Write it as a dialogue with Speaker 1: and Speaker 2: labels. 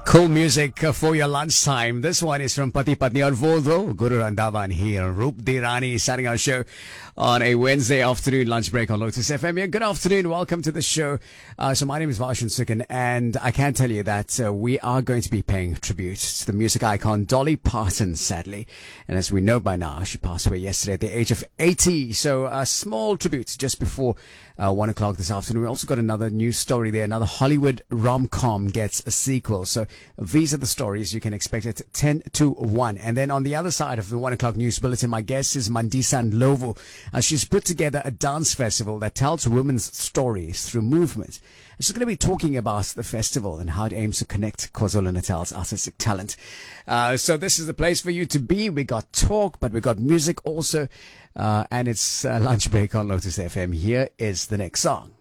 Speaker 1: Cool music for your lunchtime. This one is from Pati Patni or Volvo. Guru Randavan here. Roop Dirani starting our show on a Wednesday afternoon lunch break on Lotus FM. Yeah, good afternoon. Welcome to the show. So my name is Varshan Sukin, and I can tell you that we are going to be paying tribute to the music icon Dolly Parton, sadly. And as we know by now, she passed away yesterday at the age of 80. So a small tribute just before 1 o'clock this afternoon. We also got another news story there. Another Hollywood rom-com gets a sequel. So these are the stories you can expect at 10 to 1. And then on the other side of the 1 o'clock news bulletin, my guest is Mandisa Ndlovu. She's put together a dance festival that tells women's stories through movement. And she's going to be talking about the festival and how it aims to connect KwaZulu-Natal's artistic talent. So this is the place for you to be. We got talk, but we got music also. And it's lunch break on Lotus FM. Here is the next song.